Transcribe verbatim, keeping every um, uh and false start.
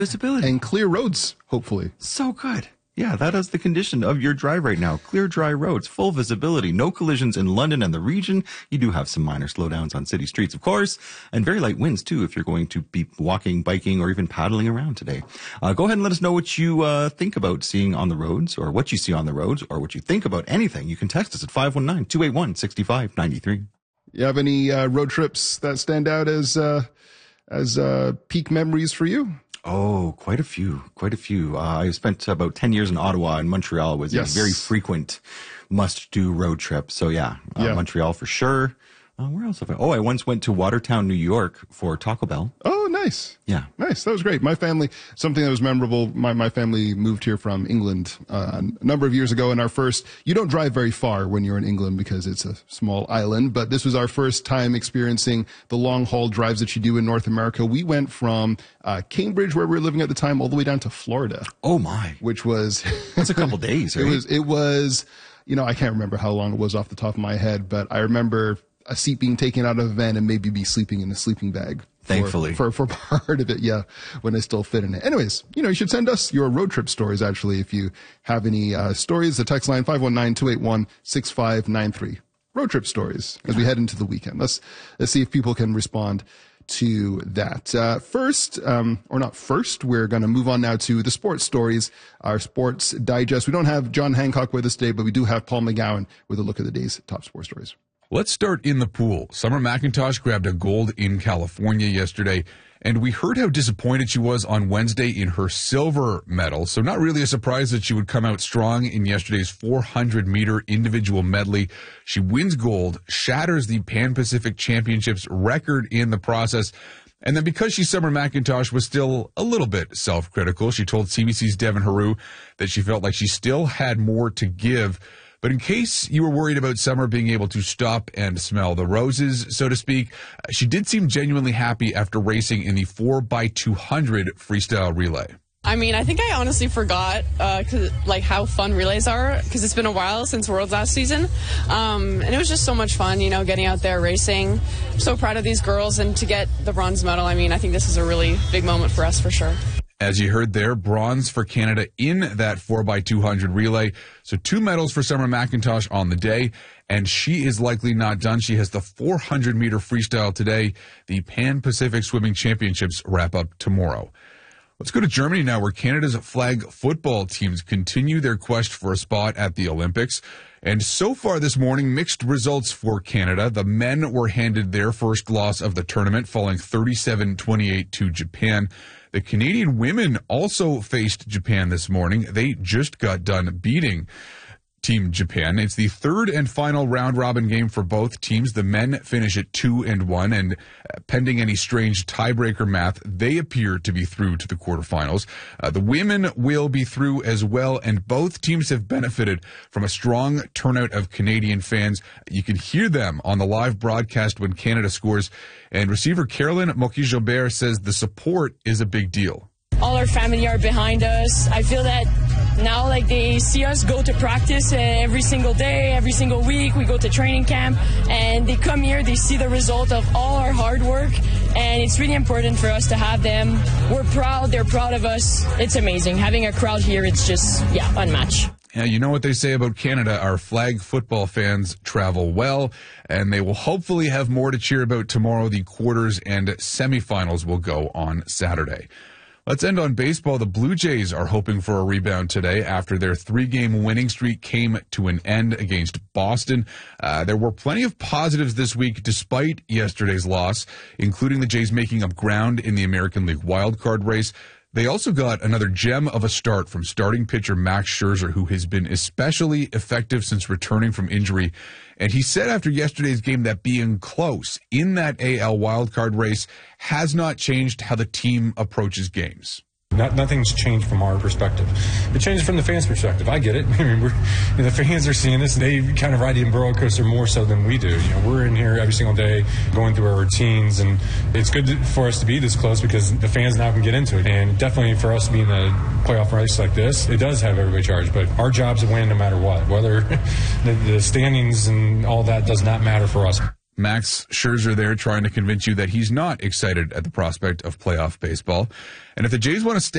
visibility. And clear roads, hopefully. So good. Yeah, that is the condition of your drive right now. Clear, dry roads, full visibility, no collisions in London and the region. You do have some minor slowdowns on city streets, of course, and very light winds, too, if you're going to be walking, biking, or even paddling around today. Uh, go ahead and let us know what you uh, think about seeing on the roads, or what you see on the roads, or what you think about anything. You can text us at five one nine, two eight one, six five nine three. You have any uh, road trips that stand out as, uh, as uh, peak memories for you? Oh, quite a few, quite a few. Uh, I spent about ten years in Ottawa, and Montreal was yes. a very frequent must-do road trip. So yeah, uh, yeah. Montreal for sure. Uh, where else have I? Oh, I once went to Watertown, New York for Taco Bell. Oh, nice. Yeah. Nice. That was great. My family, something that was memorable, my, my family moved here from England uh, a number of years ago. And our first, you don't drive very far when you're in England because it's a small island, but this was our first time experiencing the long haul drives that you do in North America. We went from uh, Cambridge, where we were living at the time, all the way down to Florida. Oh, my. Which was... That's a couple days, right? It was, it was, you know, I can't remember how long it was off the top of my head, but I remember a seat being taken out of a van and maybe be sleeping in a sleeping bag. Thankfully. For, for, for part of it, yeah, when I still fit in it. Anyways, you know, you should send us your road trip stories, actually, if you have any uh, stories. The text line, five one nine, two eight one, six five nine three. Road trip stories as we head into the weekend. Let's, let's see if people can respond to that. Uh, first, um, or not first, we're going to move on now to the sports stories, our sports digest. We don't have John Hancock with us today, but we do have Paul McGowan with a look at the day's top sports stories. Let's start in the pool. Summer McIntosh grabbed a gold in California yesterday, and we heard how disappointed she was on Wednesday in her silver medal. So not really a surprise that she would come out strong in yesterday's four hundred meter individual medley. She wins gold, shatters the Pan Pacific Championships record in the process. And then because she's Summer McIntosh was still a little bit self-critical, she told C B C's Devin Haru that she felt like she still had more to give. But in case you were worried about Summer being able to stop and smell the roses, so to speak, she did seem genuinely happy after racing in the four by two hundred freestyle relay. I mean, I think I honestly forgot uh, cause, like how fun relays are because it's been a while since Worlds last season. Um, and it was just so much fun, you know, getting out there racing. I'm so proud of these girls, and to get the bronze medal, I mean, I think this is a really big moment for us for sure. As you heard there, bronze for Canada in that four by two hundred relay. So two medals for Summer McIntosh on the day, and she is likely not done. She has the four hundred meter freestyle today. The Pan Pacific Swimming Championships wrap up tomorrow. Let's go to Germany now, where Canada's flag football teams continue their quest for a spot at the Olympics. And so far this morning, mixed results for Canada. The men were handed their first loss of the tournament, falling thirty-seven twenty-eight to Japan. The Canadian women also faced Japan this morning. They just got done beating Team Japan. It's the third and final round-robin game for both teams. The men finish at two and one, and uh, pending any strange tiebreaker math, they appear to be through to the quarterfinals. Uh, the women will be through as well, and both teams have benefited from a strong turnout of Canadian fans. You can hear them on the live broadcast when Canada scores, and receiver Carolyn Moki-Gilbert says the support is a big deal. All our family are behind us. I feel that now, like, they see us go to practice uh, every single day, every single week. We go to training camp, and they come here, they see the result of all our hard work, and it's really important for us to have them. We're proud, they're proud of us. It's amazing. Having a crowd here, it's just, yeah, unmatched. Yeah, you know what they say about Canada. Our flag football fans travel well, and they will hopefully have more to cheer about tomorrow. The quarters and semifinals will go on Saturday. Let's end on baseball. The Blue Jays are hoping for a rebound today after their three-game winning streak came to an end against Boston. Uh, there were plenty of positives this week despite yesterday's loss, including the Jays making up ground in the American League wildcard race. They also got another gem of a start from starting pitcher Max Scherzer, who has been especially effective since returning from injury. And he said after yesterday's game that being close in that A L wildcard race has not changed how the team approaches games. Not, nothing's changed from our perspective. It changes from the fans' perspective. I get it. I mean, we're, you know, the fans are seeing this. They kind of ride the roller coaster more so than we do. You know, we're in here every single day going through our routines, and it's good to, for us to be this close because the fans now can get into it. And definitely for us to be in a playoff race like this, it does have everybody charged. But our job's to win no matter what. Whether the, the standings and all that does not matter for us. Max Scherzer there trying to convince you that he's not excited at the prospect of playoff baseball. And if the Jays want to stay